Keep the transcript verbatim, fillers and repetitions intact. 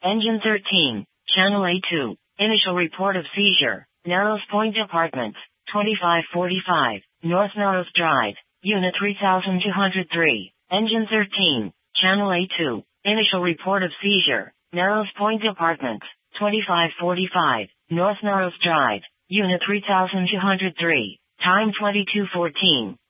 Engine thirteen, Channel A two, initial report of seizure, Narrows Point Apartments, twenty-five forty-five, North Narrows Drive, Unit three thousand two hundred three. Engine thirteen, Channel A two, initial report of seizure, Narrows Point Apartments, twenty-five forty-five, North Narrows Drive, Unit three thousand two hundred three. Time twenty-two fourteen.